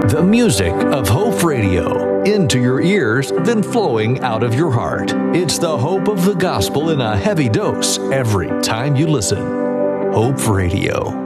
The music of Hope Radio. Into your ears, then flowing out of your heart. It's the hope of the gospel in a heavy dose every time you listen. Hope Radio.